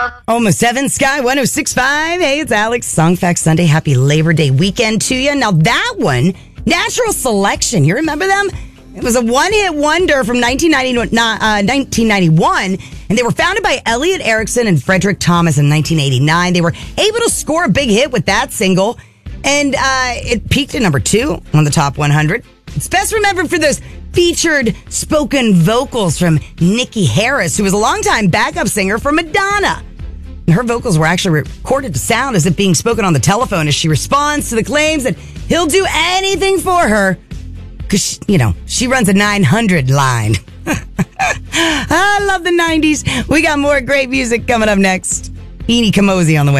Almost 7, Sky 106.5. Hey, it's Alex. Song Facts Sunday. Happy Labor Day weekend to you. Now that one, Natural Selection. You remember them? It was a one-hit wonder from 1991, and they were founded by Elliot Erickson and Frederick Thomas in 1989. They were able to score a big hit with that single, and it peaked at number 2 on the top 100. It's best remembered for those featured spoken vocals from Nikki Harris, who was a longtime backup singer for Madonna. And her vocals were actually recorded to sound as if being spoken on the telephone as she responds to the claims that he'll do anything for her because, she runs a 900 line. I love the 90s. We got more great music coming up next. Edie Kamosi on the way.